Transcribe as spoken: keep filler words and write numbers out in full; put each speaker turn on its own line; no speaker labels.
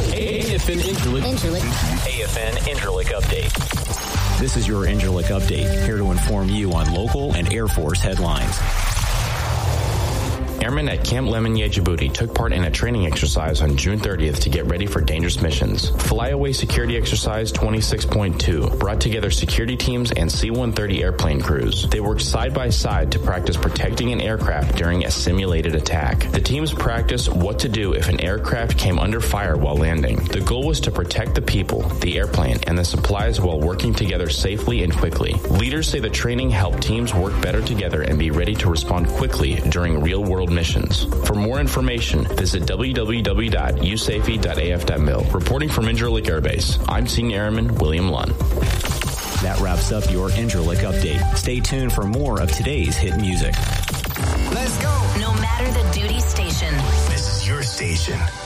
A F N Incirlik.
Incirlik.
A F N Incirlik Update.
This is your Incirlik Update, here to inform you on local and Air Force headlines. Airmen at Camp Lemonnier, Djibouti took part in a training exercise on June thirtieth to get ready for dangerous missions. Flyaway Security Exercise twenty-six point two brought together security teams and C one thirty airplane crews. They worked side by side to practice protecting an aircraft during a simulated attack. The teams practiced what to do if an aircraft came under fire while landing. The goal was to protect the people, the airplane, and the supplies while working together safely and quickly. Leaders say the training helped teams work better together and be ready to respond quickly during real-world missions. For more information, visit w w w dot u s a f e dot a f dot mil. Reporting from Incirlik Air Base, I'm Senior Airman William Lunn. That wraps up your Incirlik Update. Stay tuned for more of today's hit music.
Let's go.
No matter the duty station.
This is your station.